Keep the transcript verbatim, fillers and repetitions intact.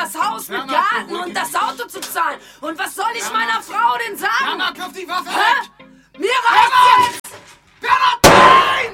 das Haus mit Garten und das Auto zu zahlen. Und was soll ich meiner Frau denn sagen? Mama, kauf die Waffe Hä? weg!